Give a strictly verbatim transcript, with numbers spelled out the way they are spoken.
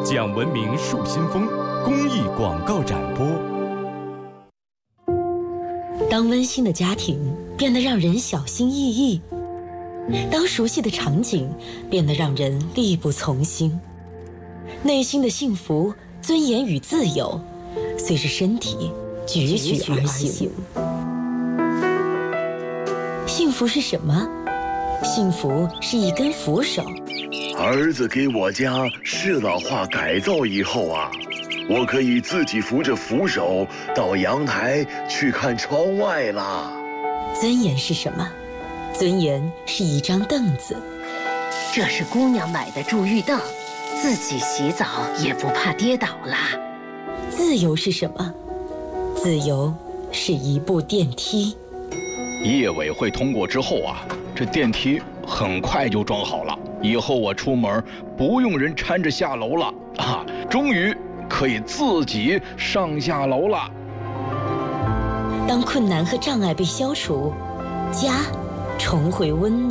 讲文明树新风公益广告展播。 当温馨的家庭变得让人小心翼翼，当熟悉的场景变得让人力不从心，内心的幸福、尊严与自由随着身体踽踽而行。幸福是什么？幸福是一根扶手。 儿子给我家适老化改造以后啊，我可以自己扶着扶手到阳台去看窗外啦。 尊严是什么？尊严是一张凳子。 这是姑娘买的助浴凳，自己洗澡也不怕跌倒啦。 自由是什么？自由是一部电梯。 业委会通过之后啊，这电梯很快就装好了，以后我出门不用人搀着下楼了啊，终于可以自己上下楼了。 当困难和障碍被消除，家重回温暖。